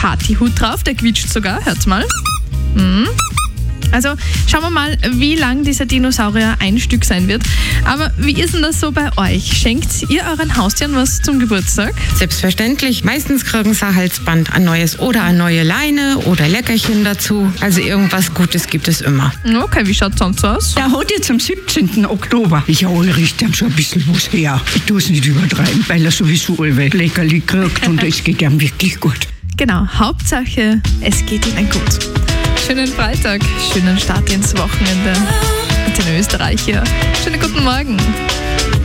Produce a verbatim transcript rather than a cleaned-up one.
Partyhut drauf, der quietscht sogar, hört's mal. Mhm. Also schauen wir mal, wie lang dieser Dinosaurier ein Stück sein wird. Aber wie ist denn das so bei euch? Schenkt ihr euren Haustieren was zum Geburtstag? Selbstverständlich. Meistens kriegen sie ein Halsband, ein neues oder eine neue Leine oder Leckerchen dazu. Also irgendwas Gutes gibt es immer. Okay, wie schaut es sonst aus? Der hat jetzt am siebzehnten Oktober. Ja, Ulrich, der hat schon ein bisschen was her. Ich tue es nicht übertreiben, weil er sowieso alle Leckerli kriegt und es geht ihm wirklich gut. Genau, Hauptsache, es geht ihnen gut. Schönen Freitag, schönen Start ins Wochenende mit den Österreicher. Schönen guten Morgen.